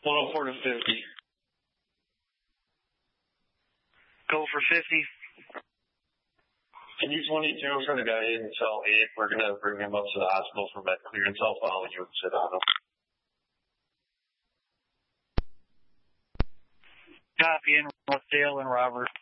104 to 50. Go for 50. And you 22 is going to go ahead and tell Ed we're going to bring him up to the hospital for med clearance. I'll follow you and sit on him. Copy in with Dale and Robert.